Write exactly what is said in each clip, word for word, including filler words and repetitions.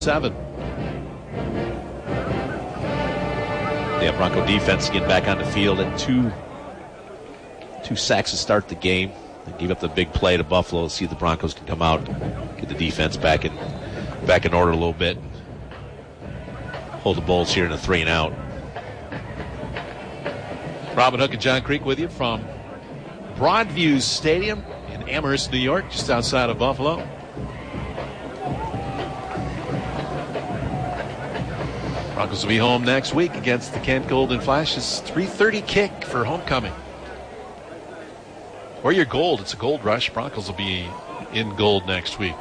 seven. Yeah, Bronco defense getting back on the field at two two sacks to start the game. They gave up the big play to Buffalo. Let's see if the Broncos can come out, get the defense back in back in order a little bit. Hold the Bulls here in a three and out. Robin Hook and John Creek with you from Broadview Stadium in Amherst, New York, just outside of Buffalo. Broncos will be home next week against the Kent Golden Flashes. three thirty kick for homecoming. Or your gold. It's a gold rush. Broncos will be in gold next week.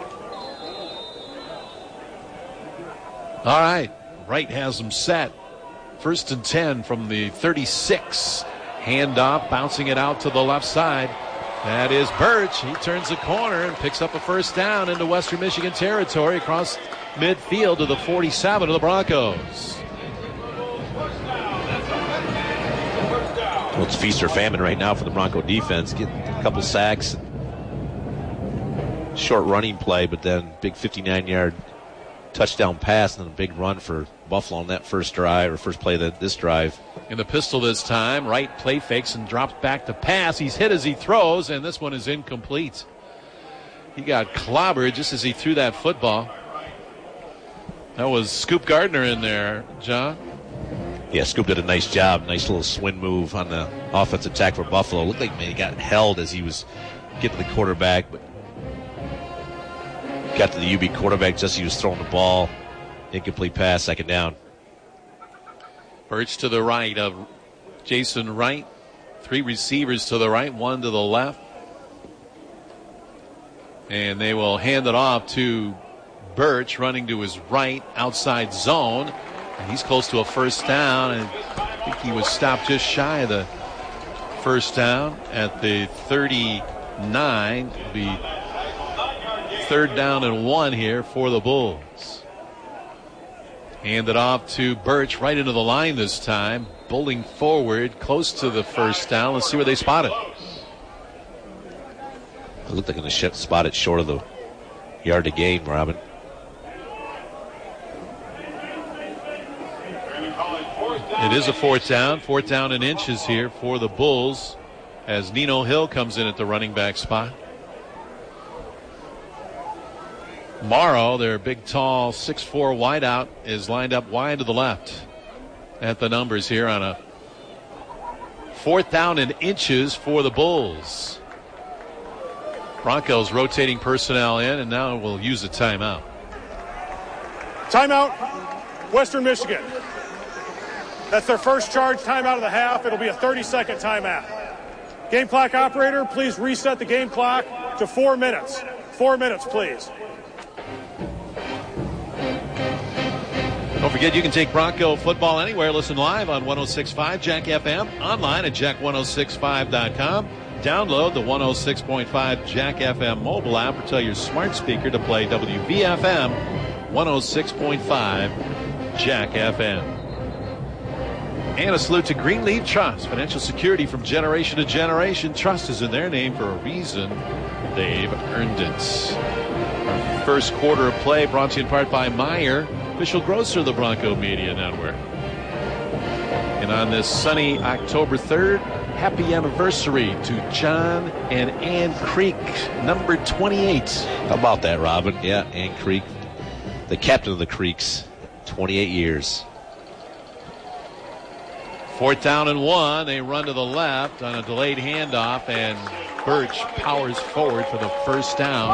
All right. Wright has them set. First and ten from the thirty-six. Hand off, bouncing it out to the left side. That is Birch. He turns the corner and picks up a first down into Western Michigan territory across midfield to the forty-seven of the Broncos. Well, it's feast or famine right now for the Bronco defense. Getting a couple sacks, short running play, but then big fifty-nine-yard touchdown pass and then a big run for Buffalo on that first drive or first play of this drive. In the pistol this time, Wright play fakes and drops back to pass. He's hit as he throws, and this one is incomplete. He got clobbered just as he threw that football. That was Scoop Gardner in there, John. Yeah, Scoop did a nice job. Nice little swing move on the offensive attack for Buffalo. Looked like he got held as he was getting to the quarterback, but got to the U B quarterback just as he was throwing the ball. Incomplete pass, second down. Birch to the right of Jason Wright. Three receivers to the right, one to the left. And they will hand it off to Birch, running to his right, outside zone. And he's close to a first down, and I think he was stopped just shy of the first down at the thirty-nine. It'll be third down and one here for the Bulls. Handed off to Birch right into the line this time. Bowling forward, close to the first down. Let's see where they spot it. It looked like in the sh- spot it short of the yard to gain, Robin. It is a fourth down. Fourth down and inches here for the Bulls as Nino Hill comes in at the running back spot. Morrow, their big, tall, six foot four wideout, is lined up wide to the left at the numbers here on a fourth down and inches for the Bulls. Broncos rotating personnel in, and now we'll use a timeout. Timeout, Western Michigan. That's their first charge timeout of the half. It'll be a thirty-second timeout. Game clock operator, please reset the game clock to four minutes. Four minutes, please. Don't forget, you can take Bronco football anywhere. Listen live on one oh six point five Jack F M, online at jack one oh six five dot com. Download the one oh six point five Jack F M mobile app or tell your smart speaker to play W V F M one oh six point five Jack F M. And a salute to Greenleaf Trust, financial security from generation to generation. Trust is in their name for a reason. They've earned it. Our first quarter of play brought to you in part by Meyer, official grocer of the Bronco Media Network. And on this sunny October third, happy anniversary to John and Ann Creek, number twenty-eight. How about that, Robin? Yeah, Ann Creek, the captain of the Creeks, twenty-eight years. Fourth down and one. They run to the left on a delayed handoff, and Birch powers forward for the first down.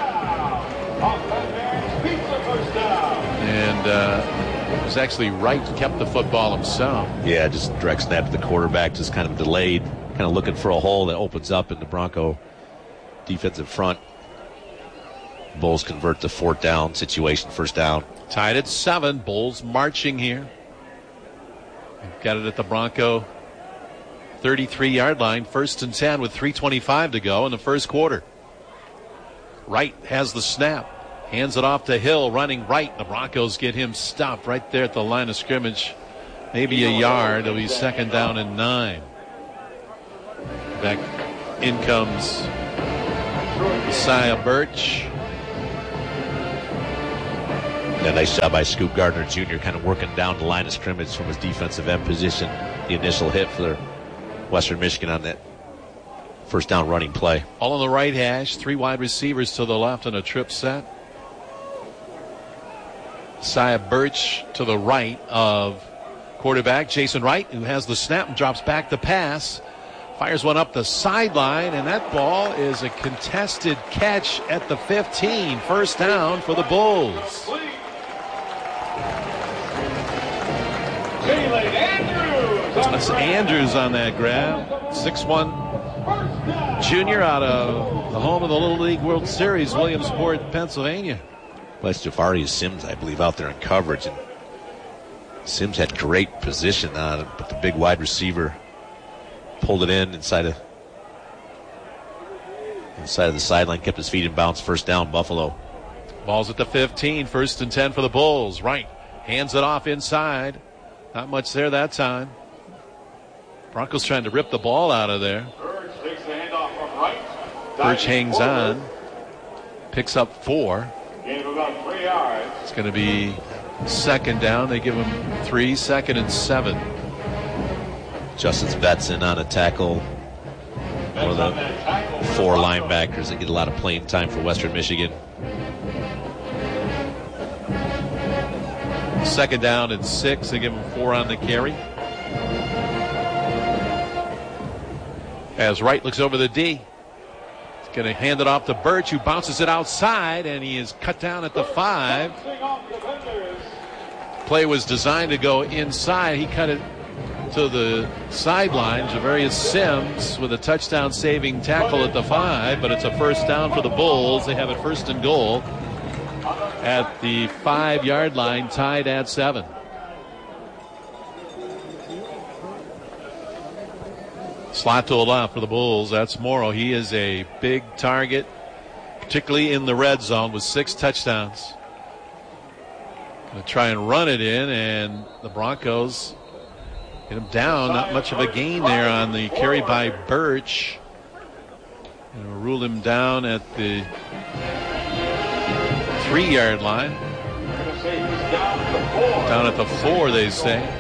And uh, it was actually Wright kept the football himself. Yeah, just direct snap to the quarterback, just kind of delayed, kind of looking for a hole that opens up in the Bronco defensive front. Bulls convert the fourth down situation, first down. Tied at seven. Bulls marching here. Got it at the Bronco thirty-three-yard line. First and ten with three twenty-five to go in the first quarter. Wright has the snap. Hands it off to Hill, running right. The Broncos get him stopped right there at the line of scrimmage. Maybe a yard. It'll be second down and nine. Back in comes Messiah Birch. A nice job by Scoop Gardner Junior kind of working down the line of scrimmage from his defensive end position. The initial hit for Western Michigan on that first down running play. All on the right hash, three wide receivers to the left on a trip set. Sia Birch to the right of quarterback Jason Wright, who has the snap and drops back the pass. Fires one up the sideline, and that ball is a contested catch at the fifteen. First down for the Bulls. That's Andrews on that grab. six one junior out of the home of the Little League World Series, Williamsport, Pennsylvania. That's Jafari Sims, I believe, out there in coverage. And Sims had great position on it, but the big wide receiver pulled it in inside of inside of the sideline, kept his feet in bounds. First down, Buffalo. Ball's at the fifteen, first and ten for the Bulls. Wright hands it off inside. Not much there that time. Broncos trying to rip the ball out of there. Birch hangs on, picks up four. It's going to be second down. They give him three, second and seven. Justice Betson on a tackle. One of the four linebackers that get a lot of playing time for Western Michigan. Second down and six. They give him four on the carry. As Wright looks over the D. He's going to hand it off to Birch, who bounces it outside, and he is cut down at the five. Play was designed to go inside. He cut it to the sideline. Javarius Sims with a touchdown-saving tackle at the five, but it's a first down for the Bulls. They have it first and goal at the five-yard line, tied at seven. Slot to the left for the Bulls. That's Morrow. He is a big target, particularly in the red zone, with six touchdowns. Going to try and run it in, and the Broncos get him down. Not much of a gain there on the carry by Birch. And we'll rule him down at the three-yard line. Down at the four, they say.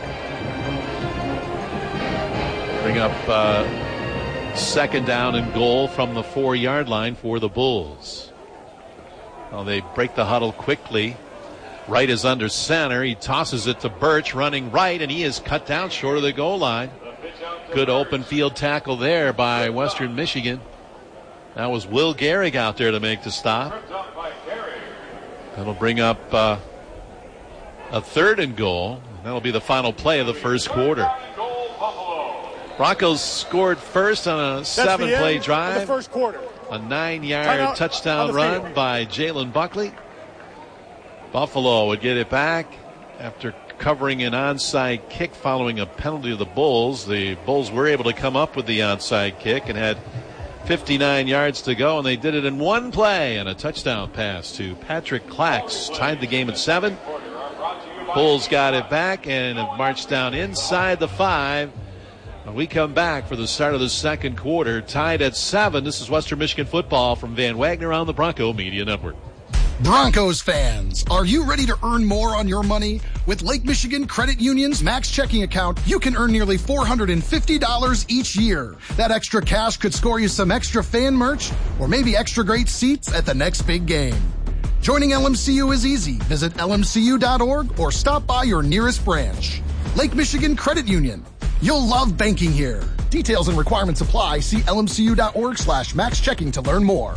Bring up uh, second down and goal from the four-yard line for the Bulls. Well, they break the huddle quickly. Wright is under center. He tosses it to Birch, running right, and he is cut down short of the goal line. Good open field tackle there by Western Michigan. That was Will Gehrig out there to make the stop. That'll bring up uh, a third and goal. That'll be the final play of the first quarter. Broncos scored first on a seven-play drive. The first quarter. A nine-yard touchdown run field. by Jalen Buckley. Buffalo would get it back after covering an onside kick following a penalty of the Bulls. The Bulls were able to come up with the onside kick and had fifty-nine yards to go, and they did it in one play, and a touchdown pass to Patrick Clax tied the game at seven. Bulls got it back and have marched down inside the five. When we come back for the start of the second quarter, tied at seven. This is Western Michigan football from Van Wagner on the Bronco Media Network. Broncos fans, are you ready to earn more on your money? With Lake Michigan Credit Union's Max Checking account, you can earn nearly four hundred fifty dollars each year. That extra cash could score you some extra fan merch or maybe extra great seats at the next big game. Joining L M C U is easy. Visit L M C U dot org or stop by your nearest branch. Lake Michigan Credit Union. You'll love banking here. Details and requirements apply. See L M C U dot org slash max checking to learn more.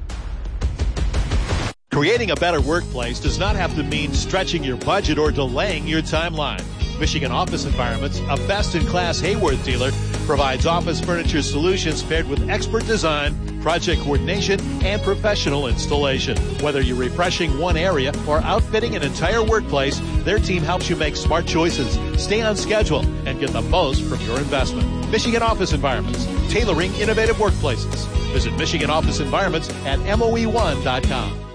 Creating a better workplace does not have to mean stretching your budget or delaying your timeline. Michigan Office Environments, a best-in-class Hayworth dealer, provides office furniture solutions paired with expert design, project coordination, and professional installation. Whether you're refreshing one area or outfitting an entire workplace, their team helps you make smart choices, stay on schedule, and get the most from your investment. Michigan Office Environments, tailoring innovative workplaces. Visit Michigan Office Environments at M O E one dot com.